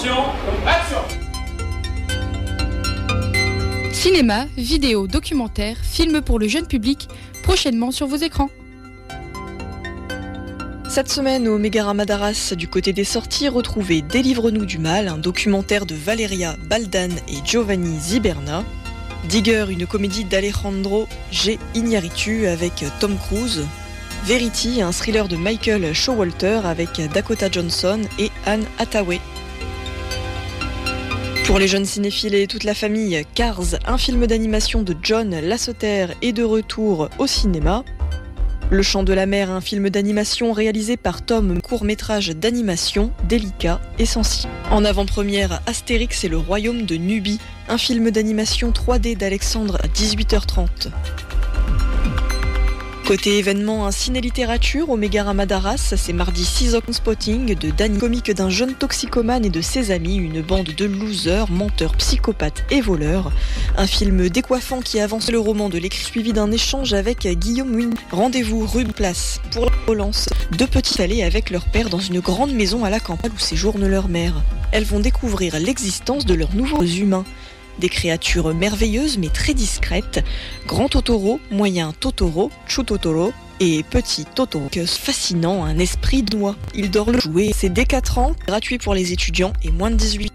Attention, action! Cinéma, vidéo, documentaire, films pour le jeune public, prochainement sur vos écrans. Cette semaine, au Mégarama d'Arras, du côté des sorties, retrouvez Délivre-nous du mal, un documentaire de Valeria Baldan et Giovanni Ziberna. Digger, une comédie d'Alejandro G. Iñárritu avec Tom Cruise. Verity, un thriller de Michael Showalter avec Dakota Johnson et Anne Hathaway. Pour les jeunes cinéphiles et toute la famille, Cars, un film d'animation de John Lasseter est de retour au cinéma. Le Chant de la mer, un film d'animation réalisé par Tom, court-métrage d'animation délicat et sensible. En avant-première, Astérix et le royaume de Nubie, un film d'animation 3D d'Alexandre à 18h30. Côté événement, un ciné-littérature au Mégarama d'Arras, c'est mardi 6 octobre, Spotting de Danny, comique d'un jeune toxicomane et de ses amis, une bande de losers, menteurs, psychopathes et voleurs. Un film décoiffant qui avance le roman de l'écrit, suivi d'un échange avec Guillaume Wynne. Rendez-vous rue Place pour la relance. Deux petites allées avec leur père dans une grande maison à la campagne où séjourne leur mère. Elles vont découvrir l'existence de leurs nouveaux humains. Des créatures merveilleuses mais très discrètes. Grand Totoro, moyen Totoro, Chou Totoro et petit Totoro. Fascinant, un esprit de noix. Il dort le jouet. C'est dès 4 ans, gratuit pour les étudiants et moins de 18.